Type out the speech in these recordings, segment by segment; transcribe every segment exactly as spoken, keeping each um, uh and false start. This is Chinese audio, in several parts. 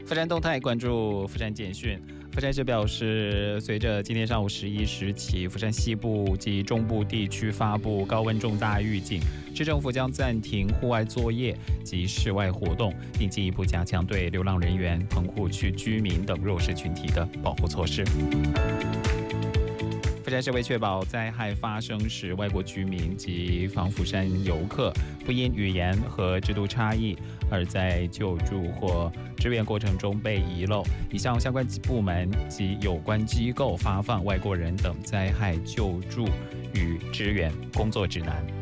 富山动态关注富山简讯。富山市表示，随着今天上午十一时起，富山西部及中部地区发布高温重大预警，市政府将暂停户外作业及室外活动，并进一步加强对流浪人员、棚户区居民等弱势群体的保护措施。富山市为确保灾害发生时，外国居民及访富山游客不因语言和制度差异而在救助或支援过程中被遗漏，已向相关部门及有关机构发放外国人等灾害救助与支援工作指南。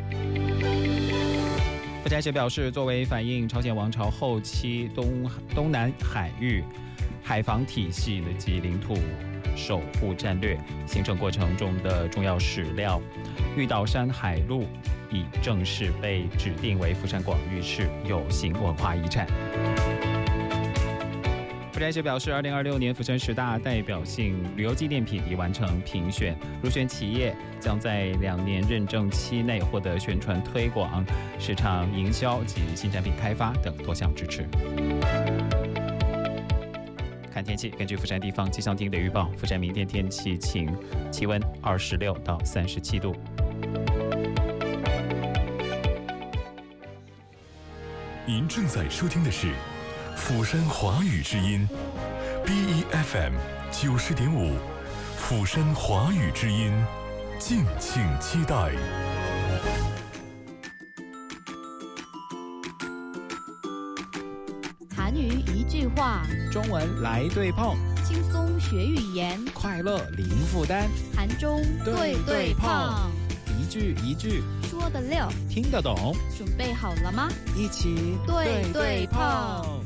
富山市表示，作为反映朝鲜王朝后期 东, 东南海域海防体系及领土守护战略形成过程中的重要史料，玉岛山海路已正式被指定为富山广域市有形文化遗产。富山市表示，二零二六年富山十大代表性旅游纪念品已完成评选，入选企业将在两年认证期内获得宣传推广、市场营销及新产品开发等多项支持。看天气，根据富山地方气象厅的预报，富山明天天气晴，气温二十六到三十七度。 您正在收听的是釜山华语之音 B E F M 九十点五，釜山华语之音，敬请期待。 韩语一句话， 中文来对碰， 轻松学语言， 快乐零负担。 韩中对对碰， 一句一句说得溜， 听得懂。 准备好了吗？ 一起对对碰。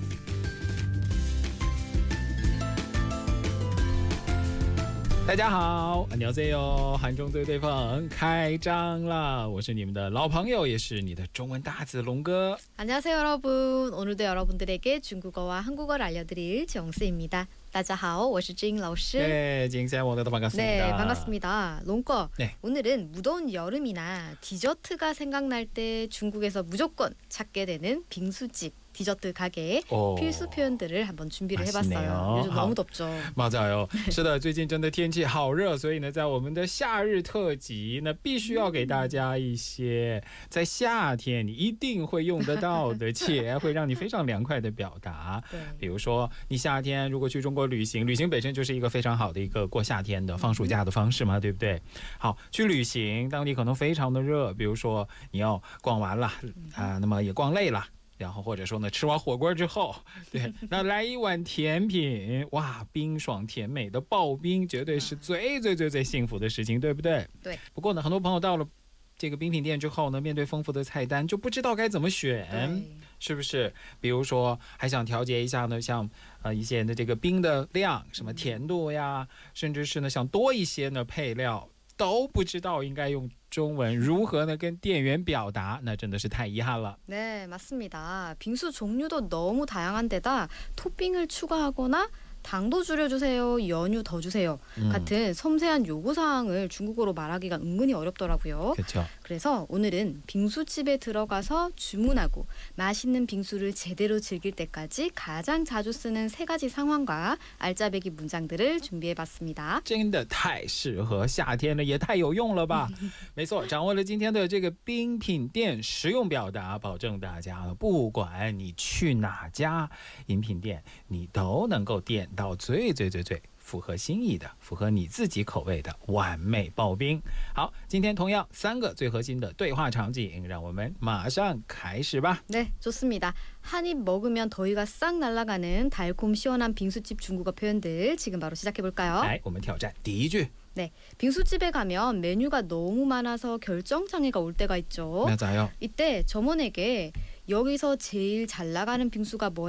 大家好，안녕하세요，韩中对对碰开张了，我是你们的老朋友，也是你的中文大子龙哥。 안녕하세요 여러분，오늘도 여러분들에게 중국어와 한국어를 알려드릴 정수입니다。大家好，我是진老师。 네, 징쌤 오늘도 반갑습니다. 네, 반갑습니다. 롱꺼, 네. 오늘은 무더운 여름이나 디저트가 생각날 때 중국에서 무조건 찾게 되는 빙수집, 디저트 가게의 오. 필수 표현들을 한번 준비를 맛있네요. 해봤어요. 요즘 너무 덥죠. 맞아요. 是的，最近真的天气好热，所以呢，在我们的夏日特辑呢，必须要给大家一些在夏天你一定会用得到的，且会让你非常凉快的表达。 对， 比如说，你夏天如果去中国旅行，旅行本身就是一个非常好的一个过夏天的放暑假的方式嘛，对不对？好，去旅行，当地可能非常的热，比如说你要逛完了啊、呃，那么也逛累了。然后或者说呢，吃完火锅之后，对，那来一碗甜品，哇，冰爽甜美的刨冰，绝对是最最最最幸福的事情，对不对？ 对。 不过呢，很多朋友到了这个冰品店之后呢，面对丰富的菜单，就不知道该怎么选，是不是？比如说，还想调节一下呢，像呃一些人的这个冰的量，什么甜度呀，甚至是呢想多一些呢配料，都不知道应该用中文如何呢跟店员表达，那真的是太遗憾了。 네, 맞습니다. 빙수 종류도 너무 다양한 데다 토핑을 추가하거나 당도 줄여주세요, 연유 더 주세요 음. 같은 섬세한 요구사항을 중국어로 말하기가 은근히 어렵더라고요. 그렇죠. 그래서 오늘은 빙수집에 들어가서 주문하고 맛있는 빙수를 제대로 즐길 때까지 가장 자주 쓰는 세 가지 상황과 알짜배기 문장들을 준비해봤습니다. 真的太适合夏天了，也太有用了吧。没错，掌握了今天的这个冰品店实用表达，保证大家不管你去哪家饮品店，你都能够点到最最最最符合心意的，符合你自己口味的完美刨冰。好，今天同样三个最核心的对话场景，让我们马上开始吧。 네, 좋습니다. 한 입 먹으면 더위가 싹 날아가는 달콤 시원한 빙수집 중국어 표현들 지금 바로 시작해볼까요? 来，我们挑战第一句。 네, 빙수집에 가면 메뉴가 너무 많아서 결정장애가 올 때가 있죠. 맞아요. 이때 점원에게 여기서 제일 잘 나가는 빙수가 뭐야?